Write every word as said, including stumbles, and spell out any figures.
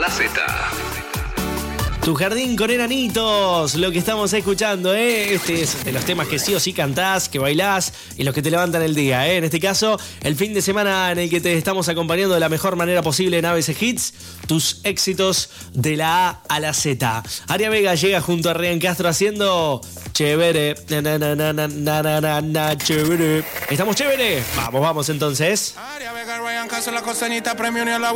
la Z. Tu jardín con enanitos, lo que estamos escuchando, ¿eh? Este es de los temas que sí o sí cantás, que bailás y los que te levantan el día, ¿eh? En este caso, el fin de semana en el que te estamos acompañando de la mejor manera posible en A B C Hits, tus éxitos de la A a la Z. Aria Vega llega junto a Ryan Castro haciendo chévere, na, na, na, na, na, na, na, na, chévere. ¿Estamos chévere? Vamos, vamos entonces. Aria Vega, Ryan Castro, la costeñita, premio ni a la